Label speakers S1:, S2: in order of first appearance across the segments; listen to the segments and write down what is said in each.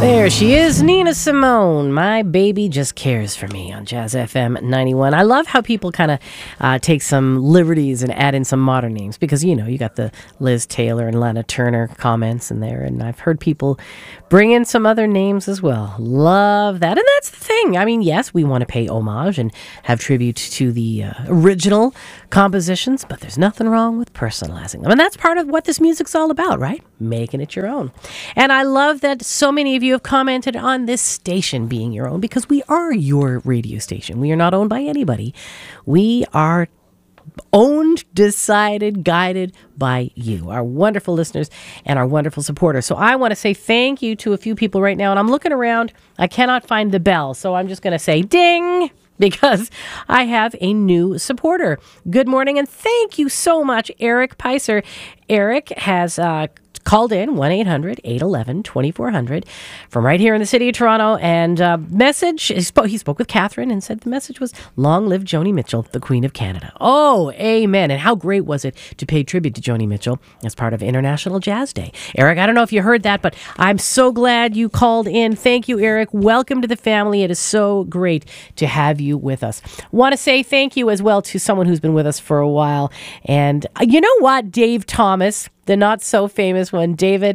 S1: There she is, Nina Simone. My baby just cares for me on Jazz FM 91. I love how people kind of take some liberties and add in some modern names because, you know, you got the Liz Taylor and Lana Turner comments in there, and I've heard people bring in some other names as well. Love that. And that's the thing. I mean, yes, we want to pay homage and have tribute to the original compositions, but there's nothing wrong with personalizing them. And that's part of what this music's all about, right? Making it your own. And I love that so many of you have commented on this station being your own because we are your radio station. We are not owned by anybody. We are owned, decided, guided by you, our wonderful listeners and our wonderful supporters. So I want to say thank you to a few people right now. And I'm looking around. I cannot find the bell. So I'm just going to say ding, because I have a new supporter. Good morning, and thank you so much, Eric Peiser. Eric has called in 1-800-811-2400 from right here in the city of Toronto, and message, he spoke with Catherine and said the message was, long live Joni Mitchell, the Queen of Canada. Oh, amen. And how great was it to pay tribute to Joni Mitchell as part of International Jazz Day. Eric, I don't know if you heard that, but I'm so glad you called in. Thank you, Eric. Welcome to the family. It is so great to have you with us. Want to say thank you as well to someone who's been with us for a while. And you know what? Dave Thomas, the not so famous one, Dave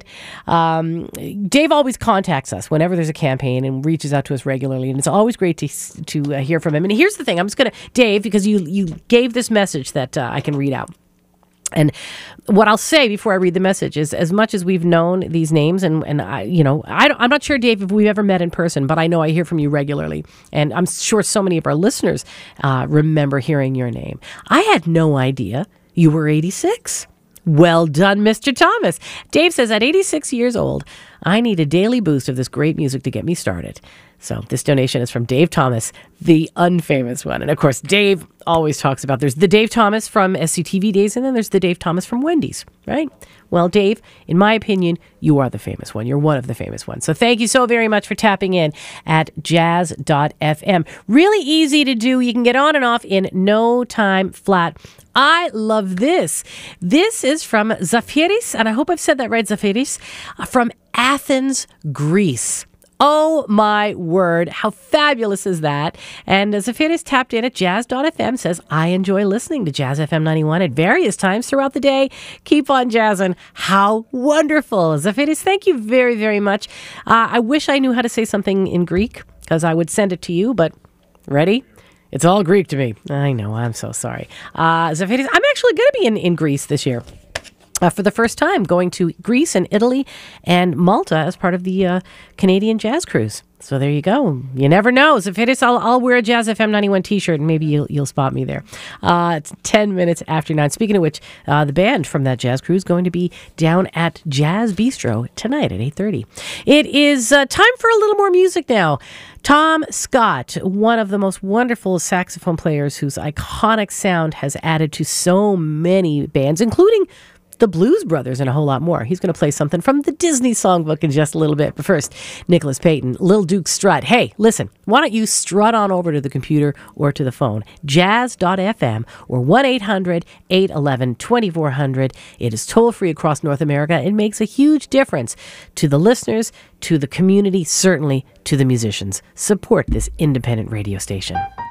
S1: always contacts us whenever there's a campaign and reaches out to us regularly, and it's always great to hear from him. And here's the thing, I'm just going to, Dave, because you gave this message that I can read out. And what I'll say before I read the message is, as much as we've known these names, and I'm not sure, Dave, if we've ever met in person, but I know I hear from you regularly, and I'm sure so many of our listeners remember hearing your name. I had no idea you were 86. Well done, Mr. Thomas. Dave says, at 86 years old, I need a daily boost of this great music to get me started. So this donation is from Dave Thomas, the unfamous one. And of course, Dave always talks about, there's the Dave Thomas from SCTV days, and then there's the Dave Thomas from Wendy's, right? Well, Dave, in my opinion, you are the famous one. You're one of the famous ones. So thank you so very much for tapping in at jazz.fm. Really easy to do. You can get on and off in no time flat. I love this. This is from Zafiris, and I hope I've said that right, Zafiris, from Athens, Greece. Oh my word, how fabulous is that? And Zafiris tapped in at jazz.fm, says, I enjoy listening to Jazz FM 91 at various times throughout the day. Keep on jazzing. How wonderful. Zafiris, thank you very, very much. I wish I knew how to say something in Greek, because I would send it to you, but ready? It's all Greek to me. I know, I'm so sorry. Zafiris, I'm actually going to be in Greece this year. For the first time, going to Greece and Italy and Malta as part of the Canadian Jazz Cruise. So there you go. You never know. So if it is, I'll wear a Jazz FM 91 t-shirt and maybe you'll spot me there. It's 10 minutes after 9. Speaking of which, the band from that Jazz Cruise going to be down at Jazz Bistro tonight at 8:30. It is time for a little more music now. Tom Scott, one of the most wonderful saxophone players whose iconic sound has added to so many bands, including the Blues Brothers and a whole lot more. He's going to play something from the Disney songbook in just a little bit. But first, Nicholas Payton, Lil Duke Strut. Hey, listen, why don't you strut on over to the computer or to the phone? Jazz.fm or 1-800-811-2400. It is toll-free across North America. It makes a huge difference to the listeners, to the community, certainly to the musicians. Support this independent radio station.